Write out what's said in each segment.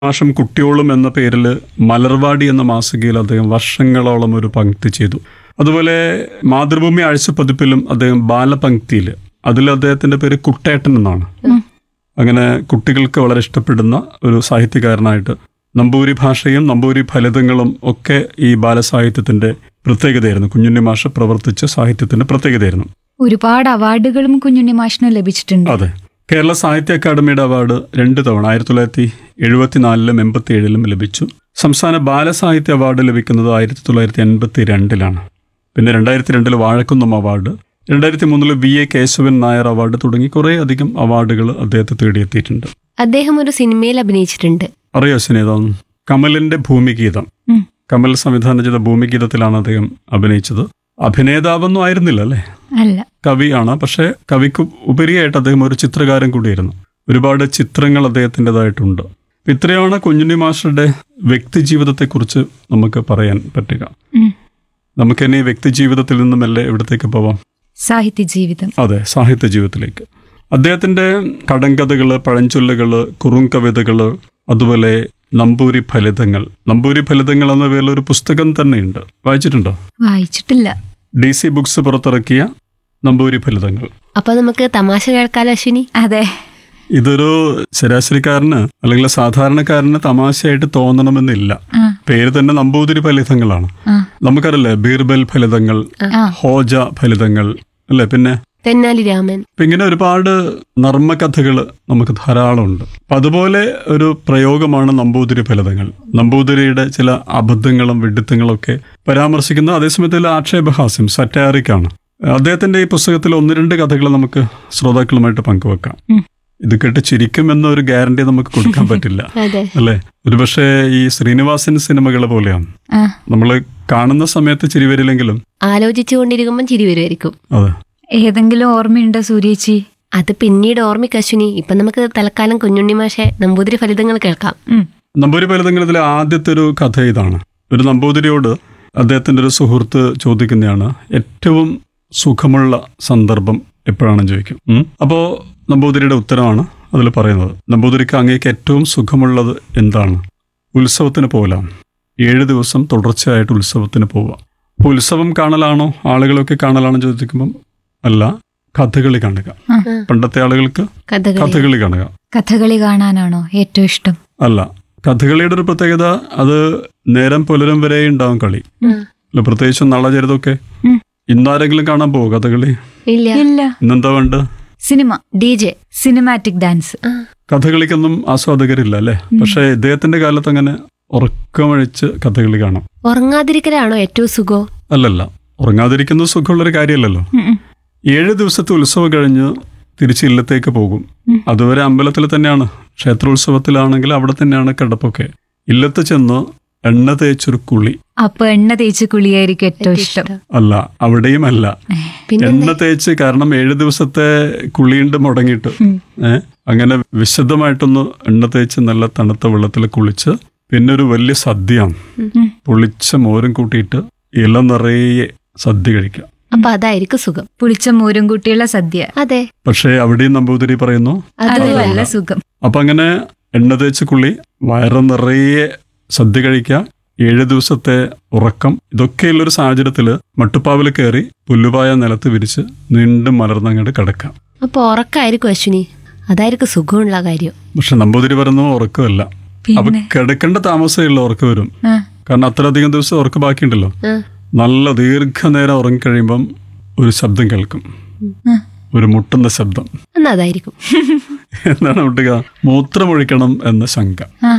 മാഷം കുട്ടിയോളും എന്ന പേരിൽ മലർവാടി എന്ന മാസികയിൽ അദ്ദേഹം വർഷങ്ങളോളം ഒരു പങ്ക്തി ചെയ്തു. അതുപോലെ മാതൃഭൂമി ആഴ്ചപ്പതിപ്പിലും അദ്ദേഹം ബാലപങ്ക്തിയിൽ, അതിൽ അദ്ദേഹത്തിന്റെ പേര് കുട്ടേട്ടൻ എന്നാണ്. അങ്ങനെ കുട്ടികൾക്ക് വളരെ ഇഷ്ടപ്പെടുന്ന ഒരു സാഹിത്യകാരനായിട്ട് നമ്പൂരി ഭാഷയും നമ്പൂരി ഫലിതങ്ങളും ഒക്കെ ഈ ബാലസാഹിത്യത്തിന്റെ പ്രത്യേകതയായിരുന്നു. കുഞ്ഞുണ്ണി മാഷ് പ്രവർത്തിച്ച സാഹിത്യത്തിന്റെ പ്രത്യേകതയായിരുന്നു. ഒരുപാട് അവാർഡുകളും കുഞ്ഞുണ്ണി മാഷിന് ലഭിച്ചിട്ടുണ്ട്. അതെ, കേരള സാഹിത്യ അക്കാദമിയുടെ അവാർഡ് 2 തവണ 1974-ലും 87-ലും ലഭിച്ചു. സംസ്ഥാന ബാലസാഹിത്യ അവാർഡ് ലഭിക്കുന്നത് 1982-ലാണ്. പിന്നെ 2002 Vazhakunnam award, 2003 VA Keshavan Nair award തുടങ്ങി കുറേ അധികം അവാർഡുകൾ അദ്ദേഹത്തെ തേടിയെത്തിയിട്ടുണ്ട്. അദ്ദേഹം ഒരു സിനിമയിൽ അഭിനയിച്ചിട്ടുണ്ട്. അറിയോ സിനിമ? കമലിന്റെ ഭൂമിഗീതം. കമൽ സംവിധാനം ചെയ്ത ഭൂമിഗീതത്തിലാണ് അദ്ദേഹം അഭിനയിച്ചത്. അഭിനേതാവൊന്നും ആയിരുന്നില്ല അല്ലേ, അല്ല, കവിയാണ്. പക്ഷെ കവിക്ക് ഉപരിയായിട്ട് അദ്ദേഹം ഒരു ചിത്രകാരൻ കൂടിയായിരുന്നു. ഒരുപാട് ചിത്രങ്ങൾ അദ്ദേഹത്തിൻ്റെതായിട്ടുണ്ട്. ഇത്രയാണ് കുഞ്ഞുണ്ണി മാസ്റ്ററുടെ വ്യക്തി ജീവിതത്തെക്കുറിച്ച് നമുക്ക് പറയാൻ പറ്റുക. നമുക്കിനി വ്യക്തി ജീവിതത്തിൽ നിന്നുമല്ലേ എവിടത്തേക്ക് പോവാം? സാഹിത്യ ജീവിതം. അതെ, സാഹിത്യ ജീവിതത്തിലേക്ക്. അദ്ദേഹത്തിന്റെ കടങ്കഥകള്, പഴഞ്ചൊല്ലുകള്, കുറുങ്കവിതകള്, അതുപോലെ നമ്പൂരി ഫലിതങ്ങൾ. നമ്പൂരി ഫലിതങ്ങൾ എന്ന പേരിൽ ഒരു പുസ്തകം തന്നെയുണ്ട്. വായിച്ചിട്ടുണ്ടോ? വായിച്ചിട്ടില്ല. DC ബുക്സ് പുറത്തിറക്കിയ നമ്പൂരി ഫലിതങ്ങൾ. അപ്പൊ നമുക്ക് തമാശ കേൾക്കാലോ അശ്വിനി? അതെ, ഇതൊരു ശരാശരിക്കാരന് അല്ലെങ്കിൽ സാധാരണക്കാരന് തമാശയായിട്ട് തോന്നണമെന്നില്ല. പേര് തന്നെ നമ്പൂതിരി ഫലിതങ്ങളാണ്. നമുക്കറിയില്ലേ, ബീർബൽ ഫലിതങ്ങൾ, ഹോജ ഫലിതങ്ങൾ അല്ലെ, പിന്നെ തെന്നാലി രാമൻ. ഇപ്പൊ ഇങ്ങനെ ഒരുപാട് നർമ്മകഥകൾ നമുക്ക് ധാരാളം ഉണ്ട്. അപ്പൊ അതുപോലെ ഒരു പ്രയോഗമാണ് നമ്പൂതിരി ഫലിതങ്ങൾ. നമ്പൂതിരിയുടെ ചില അബദ്ധങ്ങളും വിഡിത്തങ്ങളും ഒക്കെ പരാമർശിക്കുന്ന, അതേസമയത്തിൽ ആക്ഷേപഹാസ്യം, സറ്റാറിക്കാണ്. അദ്ദേഹത്തിന്റെ ഈ പുസ്തകത്തിൽ 1-2 കഥകൾ നമുക്ക് ശ്രോതാക്കളുമായിട്ട് പങ്കുവെക്കാം. ഇത് കേട്ട് ചിരിക്കുമെന്നൊരു ഗ്യാരണ്ടി നമുക്ക് കൊടുക്കാൻ പറ്റില്ല അല്ലേ. ഒരുപക്ഷെ ഈ ശ്രീനിവാസൻ സിനിമകളെ പോലെയാണ്. നമ്മൾ കാണുന്ന സമയത്ത് ചിരി വരില്ലെങ്കിലും ആലോചിച്ചുകൊണ്ടിരിക്കുമ്പോൾ ചിരി വരുമായിരിക്കും. അതെ. ഏതെങ്കിലും ഓർമ്മയുണ്ടോ സൂര്യേച്ചി? അത് പിന്നീട് ഓർമ്മിക്ക അശ്വിനി. ഇപ്പൊ നമുക്ക് തൽക്കാലം കുഞ്ഞുണ്ണി മാഷെ നമ്പൂതിരി ഫലിതങ്ങൾ കേൾക്കാം. നമ്പൂരി ഫലിതങ്ങളിലെ ആദ്യത്തെ ഒരു കഥ ഇതാണ്. ഒരു നമ്പൂതിരിയോട് അദ്ദേഹത്തിന്റെ ഒരു സുഹൃത്ത് ചോദിക്കുന്നതാണ്, ഏറ്റവും സുഖമുള്ള സന്ദർഭം എപ്പോഴാണെന്ന് ചോദിക്കും. അപ്പോ നമ്പൂതിരിയുടെ ഉത്തരമാണ് അതിൽ പറയുന്നത്. നമ്പൂതിരിക്ക് അങ്ങേക്ക് ഏറ്റവും സുഖമുള്ളത് എന്താണ്? ഉത്സവത്തിന് പോലാം. 7 ദിവസം തുടർച്ചയായിട്ട് ഉത്സവത്തിന് പോവാം. അപ്പോൾ ഉത്സവം കാണലാണോ, ആളുകളൊക്കെ കാണലാണോ ചോദിക്കുമ്പം അല്ല, കഥകളി കാണുക. പണ്ടത്തെ ആളുകൾക്ക് കഥകളി കാണുക. കഥകളി കാണാനാണോ ഏറ്റവും ഇഷ്ടം? അല്ല, കഥകളിയുടെ ഒരു പ്രത്യേകത, അത് നേരം പുലരും വരെ ഉണ്ടാവും കളി. അല്ല, പ്രത്യേകിച്ചും നളചരിതമൊക്കെ. ഇന്നാരെങ്കിലും കാണാൻ പോവോ കഥകളി? ഇല്ല. ഇന്നെന്താ വേണ്ട? Cinema, DJ, cinematic dance. കഥകളിക്കൊന്നും ആസ്വാദകരില്ല അല്ലേ. പക്ഷെ ഇദ്ദേഹത്തിന്റെ കാലത്ത് അങ്ങനെ ഉറക്കമഴിച്ച് കഥകളി കാണാം. ഉറങ്ങാതിരിക്കലാണോ ഏറ്റവും സുഖം? അല്ലല്ല, ഉറങ്ങാതിരിക്കുന്നത് സുഖമുള്ളൊരു കാര്യമല്ലല്ലോ. 7 ദിവസത്തെ ഉത്സവം കഴിഞ്ഞ് തിരിച്ച് ഇല്ലത്തേക്ക് പോകും. അതുവരെ അമ്പലത്തിൽ തന്നെയാണ്. ക്ഷേത്രോത്സവത്തിലാണെങ്കിൽ അവിടെ തന്നെയാണ് കിടപ്പൊക്കെ. ഇല്ലത്ത് ചെന്ന് എണ്ണ തേച്ചൊരു കുളി. അപ്പൊ എണ്ണ തേച്ച് കുളിയായിരിക്കും ഏറ്റവും ഇഷ്ടം? അല്ല, അവിടെയും അല്ല. എണ്ണ തേച്ച്, കാരണം 7 ദിവസത്തെ കുളിയുണ്ട് മുടങ്ങിയിട്ട്. അങ്ങനെ വിശദമായിട്ടൊന്ന് എണ്ണ തേച്ച് നല്ല തണുത്ത വെള്ളത്തിൽ കുളിച്ച്, പിന്നെ ഒരു വലിയ സദ്യ, പുളിച്ച മോരും കൂട്ടിയിട്ട് ഇല നിറയെ സദ്യ കഴിക്കാം. അപ്പൊ അതായിരിക്കും സുഖം. പുളിച്ച മോരും കൂട്ടിയുള്ള സദ്യ. അതെ. പക്ഷേ അവിടെയും നമ്പൂതിരി പറയുന്നു അതല്ല സുഖം. അപ്പൊ അങ്ങനെ എണ്ണ തേച്ച് കുളി, വയറ് നിറയെ സദ്യ കഴിക്കുക, 7 ദിവസത്തെ ഉറക്കം, ഇതൊക്കെയുള്ളൊരു സാഹചര്യത്തില് മട്ടുപ്പാവിൽ കയറി പുല്ലുപായ നിലത്ത് വിരിച്ച് വീണ്ടും മലർന്നങ്ങോട്ട് കിടക്കാം. അപ്പൊ ഉറക്കായിരിക്കും അശ്വിനി, അതായിരിക്കും സുഖമുള്ള കാര്യം. പക്ഷെ നമ്പൂതിരി പറയുന്നു ഉറക്കമല്ല. അപ്പൊ കിടക്കേണ്ട താമസമുള്ള ഉറക്കം വരും. കാരണം അത്രയധികം ദിവസം ഉറക്കം ബാക്കിയുണ്ടല്ലോ. നല്ല ദീർഘനേരം ഉറങ്ങിക്കഴിയുമ്പം ഒരു ശബ്ദം കേൾക്കും, ഒരു മുട്ടുന്ന ശബ്ദം. അതായിരിക്കും എന്താണ് മുട്ടുക? മൂത്രമൊഴിക്കണം എന്ന ശങ്ക.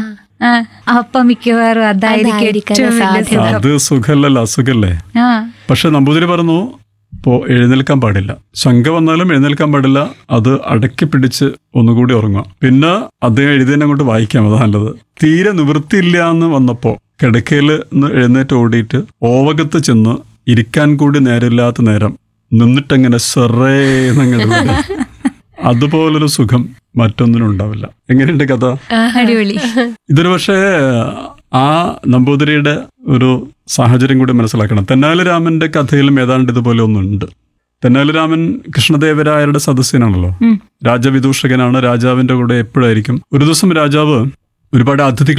അപ്പൊ മിക്കവാറും അതായിരിക്കും. അത് സുഖല്ലല്ലോ, അസുഖല്ലേ. പക്ഷെ നമ്പൂതിരി പറഞ്ഞു, ഇപ്പോ എഴുന്നേൽക്കാൻ പാടില്ല. ശങ്ക വന്നാലും എഴുന്നേൽക്കാൻ പാടില്ല. അത് അടക്കി പിടിച്ച് ഒന്നുകൂടി ഉറങ്ങുക. പിന്നെ അദ്ദേഹം എഴുതിയതിനെ അങ്ങോട്ട് വായിക്കാം, അതാ നല്ലത്. തീരെ നിവൃത്തിയില്ല എന്ന് വന്നപ്പോ കിടക്കയിൽ നിന്ന് എഴുന്നേറ്റ് ഓടിയിട്ട് ഓവകത്ത് ചെന്ന് ഇരിക്കാൻ കൂടി നേരമില്ലാത്ത നേരം നിന്നിട്ടങ്ങനെ സെറേന്നങ്ങനെ. അതുപോലൊരു സുഖം മറ്റൊന്നിനും ഉണ്ടാവില്ല. എങ്ങനെയുണ്ട് കഥ? അടിപൊളി. ഇതൊരു പക്ഷേ ആ നമ്പൂതിരിയുടെ ഒരു സാഹചര്യം കൂടി മനസ്സിലാക്കണം. തെന്നാലി രാമന്റെ കഥയിലും ഏതാണ്ട് ഇതുപോലെ ഒന്നുണ്ട്. തെന്നാലി രാമൻ കൃഷ്ണദേവരായരുടെ സദസ്യനാണല്ലോ. രാജവിദൂഷകനാണ്. രാജാവിന്റെ കൂടെ എപ്പോഴായിരിക്കും. ഒരു ദിവസം രാജാവ് ഒരുപാട് അതിഥികൾ